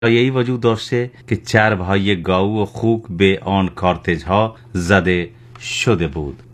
यही वजूद दौरसे कि चार भाई गाऊ खूक बे ऑन करते झा जदे शुदे بود